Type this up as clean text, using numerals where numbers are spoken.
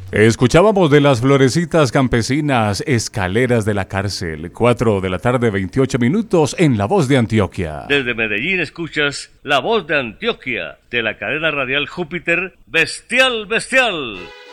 Escuchábamos de las florecitas campesinas, Escaleras de la Cárcel, 4 de la tarde, 28 minutos, en La Voz de Antioquia. Desde Medellín escuchas La Voz de Antioquia, de la cadena radial Júpiter, Bestial Bestial.